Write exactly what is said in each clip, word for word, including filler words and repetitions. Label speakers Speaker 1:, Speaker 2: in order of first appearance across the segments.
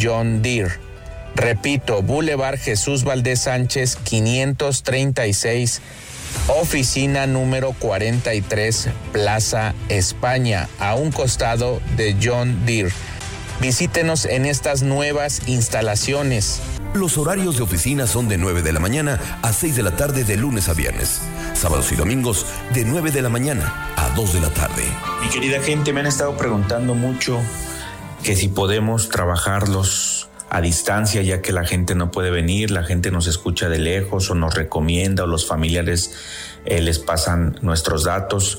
Speaker 1: John Deere. Repito, Boulevard Jesús Valdez Sánchez, quinientos treinta y seis, oficina número cuarenta y tres, Plaza España, a un costado de John Deere. Visítenos en estas nuevas instalaciones.
Speaker 2: Los horarios de oficina son de nueve de la mañana a seis de la tarde de lunes a viernes. Sábados y domingos de nueve de la mañana a dos de la tarde.
Speaker 3: Mi querida gente, me han estado preguntando mucho que si podemos trabajarlos a distancia, ya que la gente no puede venir, la gente nos escucha de lejos o nos recomienda, o los familiares eh, les pasan nuestros datos.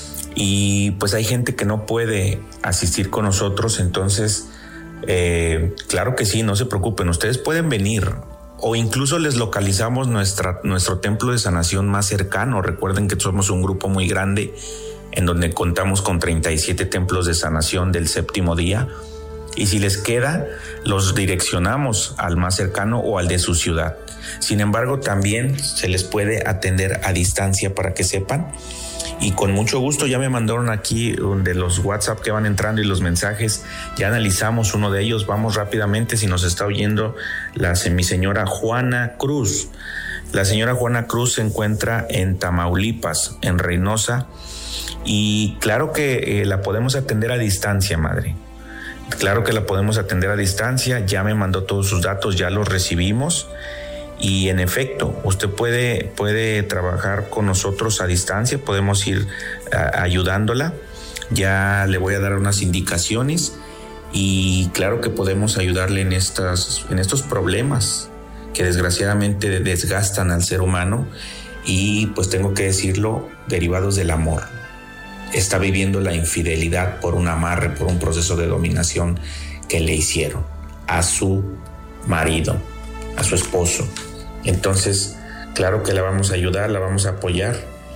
Speaker 3: Y pues hay gente que no puede asistir con nosotros, entonces eh, claro que sí, no se preocupen, ustedes pueden venir o incluso les localizamos nuestra, nuestro templo de sanación más cercano. Recuerden que somos un grupo muy grande en donde contamos con treinta y siete templos de sanación del séptimo día, y si les queda, los direccionamos al más cercano o al de su ciudad. Sin embargo, también se les puede atender a distancia para que sepan. Y con mucho gusto, ya me mandaron aquí de los WhatsApp que van entrando y los mensajes, ya analizamos uno de ellos. Vamos rápidamente, si nos está oyendo la mi señora Juana Cruz. La señora Juana Cruz se encuentra en Tamaulipas, en Reynosa, y claro que eh, la podemos atender a distancia, madre. Claro que la podemos atender a distancia, ya me mandó todos sus datos, ya los recibimos. Y en efecto, usted puede, puede trabajar con nosotros a distancia, podemos ir a, ayudándola. Ya le voy a dar unas indicaciones y claro que podemos ayudarle en, estas, en estos problemas que desgraciadamente desgastan al ser humano y, pues tengo que decirlo, derivados del amor. Está viviendo la infidelidad por un amarre, por un proceso de dominación que le hicieron a su marido, a su esposo. Entonces, claro que la vamos a ayudar, la vamos a apoyar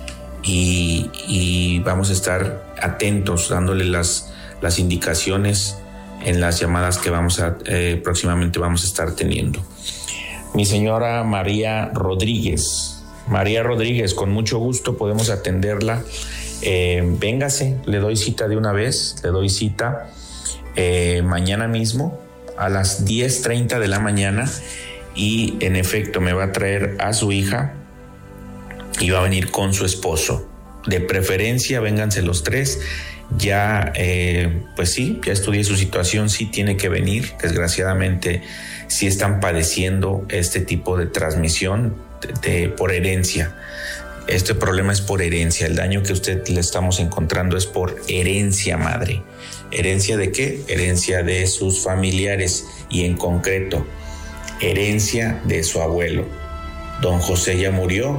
Speaker 3: y, y vamos a estar atentos, dándole las, las indicaciones en las llamadas que vamos a eh, próximamente vamos a estar teniendo. Mi señora María Rodríguez, María Rodríguez, con mucho gusto podemos atenderla. Eh, véngase, le doy cita de una vez, le doy cita eh, mañana mismo a las diez treinta de la mañana. Y en efecto me va a traer a su hija y va a venir con su esposo. De preferencia, vénganse los tres. Ya, eh, pues sí, ya estudié su situación, sí tiene que venir. Desgraciadamente, sí están padeciendo este tipo de transmisión de, de, por herencia. Este problema es por herencia. El daño que usted le estamos encontrando es por herencia, madre. ¿Herencia de qué? Herencia de sus familiares y en concreto, herencia de su abuelo. Don José ya murió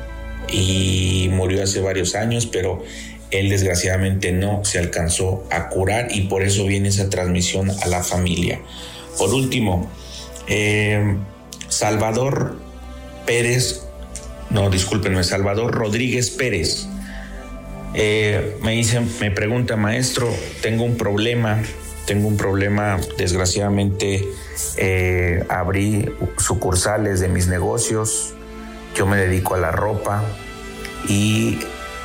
Speaker 3: y murió hace varios años, pero él desgraciadamente no se alcanzó a curar y por eso viene esa transmisión a la familia. Por último, eh, Salvador Pérez, no, discúlpenme, Salvador Rodríguez Pérez. Eh, me dice, me pregunta, maestro, tengo un problema, tengo un problema, desgraciadamente eh, abrí sucursales de mis negocios, yo me dedico a la ropa y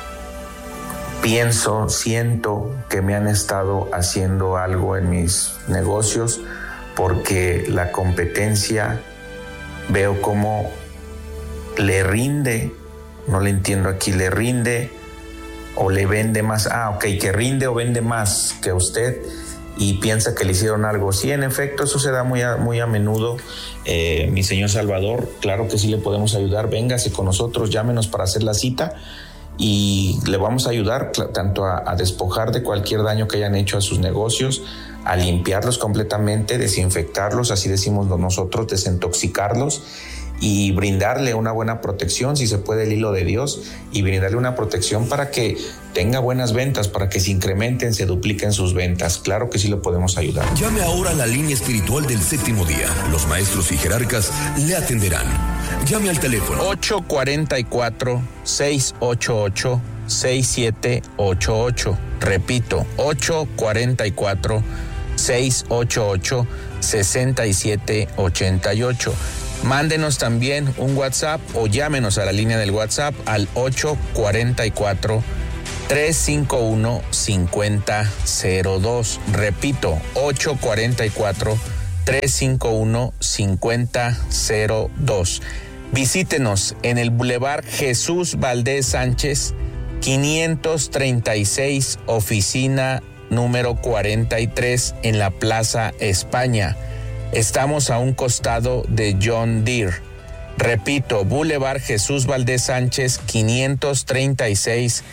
Speaker 3: pienso, siento que me han estado haciendo algo en mis negocios porque la competencia veo cómo le rinde, no le entiendo aquí, le rinde o le vende más, ah, ok, que rinde o vende más que usted y piensa que le hicieron algo. Sí, en efecto, eso se da muy a, muy a menudo, eh, mi señor Salvador, claro que sí le podemos ayudar, véngase con nosotros, llámenos para hacer la cita y le vamos a ayudar tanto a, a despojar de cualquier daño que hayan hecho a sus negocios, a limpiarlos completamente, desinfectarlos, así decimos nosotros, desintoxicarlos y brindarle una buena protección, si se puede, el hilo de Dios, y brindarle una protección para que tenga buenas ventas, para que se incrementen, se dupliquen sus ventas. Claro que sí lo podemos ayudar.
Speaker 2: Llame ahora a la línea espiritual del séptimo día. Los maestros y jerarcas le atenderán. Llame al teléfono
Speaker 1: ocho cuatro cuatro, seis ocho ocho, seis siete ocho ocho. Repito, ocho cuatro cuatro, seis ocho ocho, seis siete ocho ocho. Mándenos también un WhatsApp o llámenos a la línea del WhatsApp al ocho cuatro cuatro, tres cinco uno, cinco cero cero dos. Repito, ocho cuatro cuatro, tres cinco uno, cinco cero cero dos. Visítenos en el Boulevard Jesús Valdés Sánchez, quinientos treinta y seis, oficina número cuarenta y tres, en la Plaza España. Estamos a un costado de John Deere. Repito, Boulevard Jesús Valdés Sánchez, quinientos treinta y seis,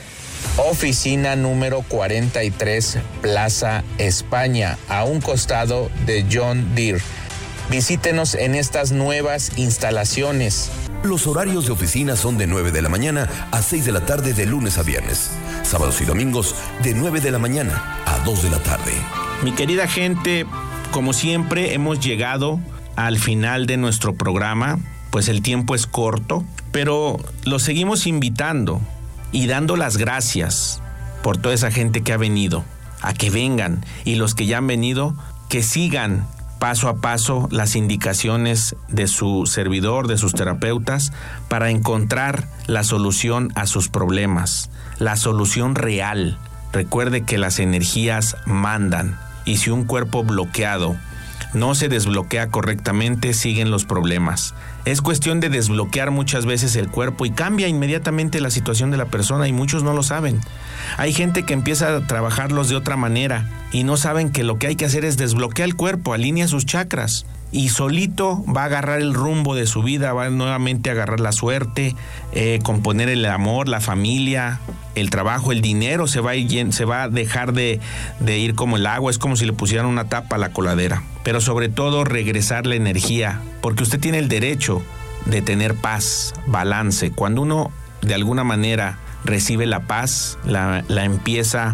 Speaker 1: oficina número cuarenta y tres, Plaza España, a un costado de John Deere. Visítenos en estas nuevas instalaciones.
Speaker 2: Los horarios de oficina son de nueve de la mañana a seis de la tarde de lunes a viernes. Sábados y domingos de nueve de la mañana a dos de la tarde.
Speaker 3: Mi querida gente, como siempre hemos llegado al final de nuestro programa, pues el tiempo es corto, pero los seguimos invitando y dando las gracias por toda esa gente que ha venido, a que vengan, y los que ya han venido, que sigan paso a paso las indicaciones de su servidor, de sus terapeutas, para encontrar la solución a sus problemas, la solución real. Recuerde que las energías mandan, y si un cuerpo bloqueado no se desbloquea correctamente, siguen los problemas. Es cuestión de desbloquear muchas veces el cuerpo y cambia inmediatamente la situación de la persona, y muchos no lo saben. Hay gente que empieza a trabajarlos de otra manera y no saben que lo que hay que hacer es desbloquear el cuerpo, alinea sus chakras y solito va a agarrar el rumbo de su vida, va nuevamente a agarrar la suerte, eh, componer el amor, la familia, el trabajo, el dinero. Se va a, ir, se va a dejar de, de ir como el agua, es como si le pusieran una tapa a la coladera. Pero sobre todo regresar la energía, porque usted tiene el derecho de tener paz, balance. Cuando uno de alguna manera recibe la paz, la, la empieza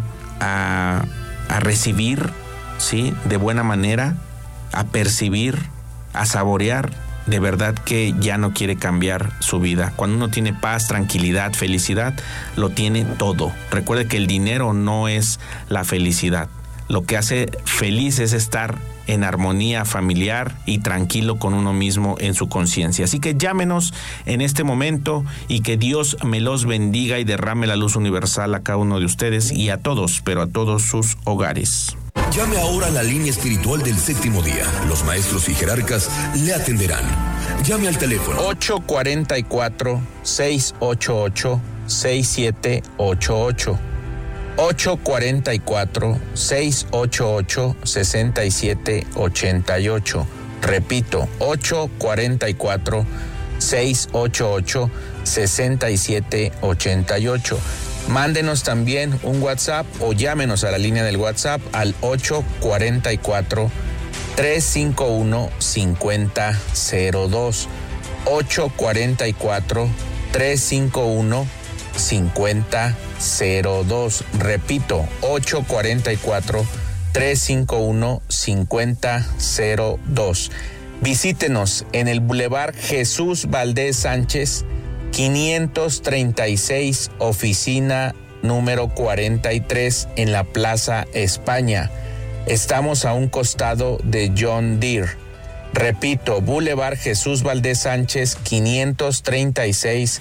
Speaker 3: a, a recibir, ¿sí?, de buena manera, a percibir, a saborear, de verdad que ya no quiere cambiar su vida. Cuando uno tiene paz, tranquilidad, felicidad, lo tiene todo. Recuerde que el dinero no es la felicidad. Lo que hace feliz es estar en armonía familiar y tranquilo con uno mismo en su conciencia. Así que llámenos en este momento y que Dios me los bendiga y derrame la luz universal a cada uno de ustedes y a todos, pero a todos sus hogares.
Speaker 2: Llame ahora a la línea espiritual del séptimo día. Los maestros y jerarcas le atenderán. Llame al teléfono
Speaker 1: ocho cuatro cuatro, seis ocho ocho, seis siete ocho ocho. ocho cuatro cuatro, seis ocho ocho, seis siete ocho ocho. Repito, ocho cuatro cuatro, seis ocho ocho, seis siete ocho ocho. Mándenos también un WhatsApp o llámenos a la línea del WhatsApp al ocho cuatro cuatro, tres cinco uno, cinco cero cero dos. ocho cuatro cuatro, tres cinco uno, cinco cero cero dos. Repito, ocho cuatro cuatro, tres cinco uno, cinco cero cero dos. Visítenos en el Boulevard Jesús Valdés Sánchez, quinientos treinta y seis, oficina número cuarenta y tres, en la Plaza España. Estamos a un costado de John Deere. Repito, Boulevard Jesús Valdés Sánchez, quinientos treinta y seis,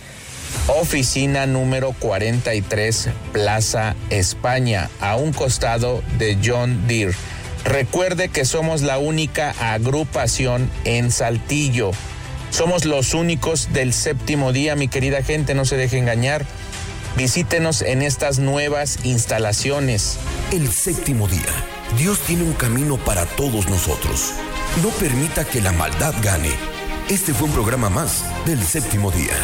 Speaker 1: oficina número cuarenta y tres, Plaza España, a un costado de John Deere. Recuerde que somos la única agrupación en Saltillo. Somos los únicos del séptimo día, mi querida gente, no se deje engañar. Visítenos en estas nuevas instalaciones.
Speaker 2: El séptimo día. Dios tiene un camino para todos nosotros. No permita que la maldad gane. Este fue un programa más del séptimo día.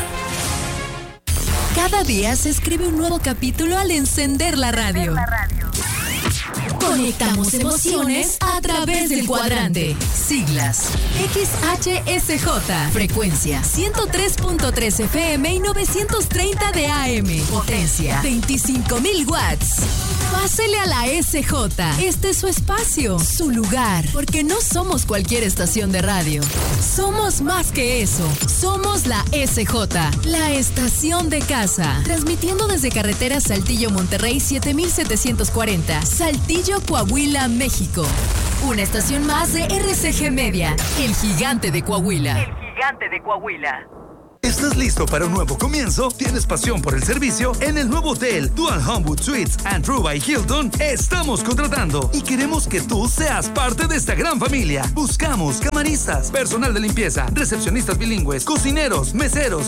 Speaker 4: Cada día se escribe un nuevo capítulo al encender la radio. Conectamos emociones a través del cuadrante. Siglas X H S J. Frecuencia ciento tres punto tres F M y novecientos treinta de A M. Potencia veinticinco mil watts. Pásele a la S J. Este es su espacio, su lugar, porque no somos cualquier estación de radio. Somos más que eso. Somos la S J, la estación de casa. Transmitiendo desde carretera Saltillo-Monterrey siete mil setecientos cuarenta, Saltillo, Coahuila, México. Una estación más de R C G Media, el gigante de Coahuila.
Speaker 5: El gigante de Coahuila.
Speaker 2: Esta
Speaker 5: ¿Estás listo para un nuevo comienzo? ¿Tienes pasión por el servicio? En el nuevo hotel Dual Homewood Suites and True by Hilton estamos contratando y queremos que tú seas parte de esta gran familia. Buscamos camaristas, personal de limpieza, recepcionistas bilingües, cocineros, meseros